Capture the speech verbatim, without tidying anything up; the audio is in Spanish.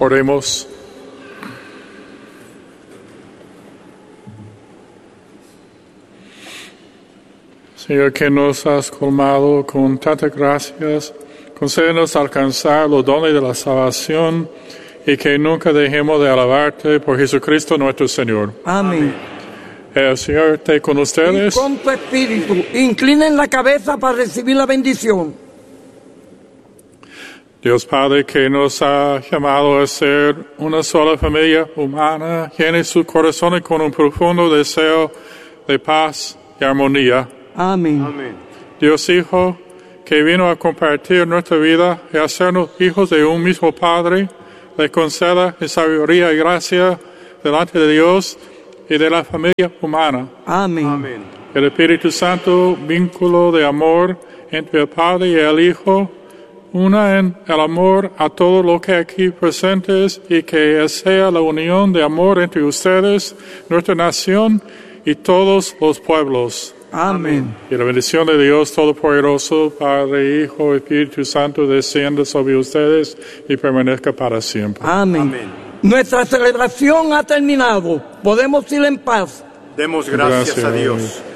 Oremos. Señor, que nos has colmado con tantas gracias, concédenos alcanzar los dones de la salvación y que nunca dejemos de alabarte por Jesucristo nuestro Señor. Amén. El Señor esté con ustedes. Y con tu espíritu. Inclinen la cabeza para recibir la bendición. Dios Padre, que nos ha llamado a ser una sola familia humana, llene sus corazones con un profundo deseo de paz y armonía. Amén. Amén. Dios Hijo, que vino a compartir nuestra vida y hacernos hijos de un mismo Padre, le conceda sabiduría y gracia delante de Dios y de la familia humana. Amén. Amén. El Espíritu Santo, vínculo de amor entre el Padre y el Hijo, una en el amor a todos los que aquí presentes y que sea la unión de amor entre ustedes, nuestra nación y todos los pueblos. Amén. Y la bendición de Dios Todopoderoso, Padre, Hijo, Espíritu Santo, descienda sobre ustedes y permanezca para siempre. Amén. Amén. Nuestra celebración ha terminado. Podemos ir en paz. Demos gracias, Gracias. a Dios.